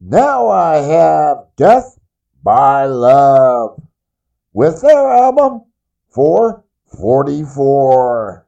Now I have Death by Love with their album 444.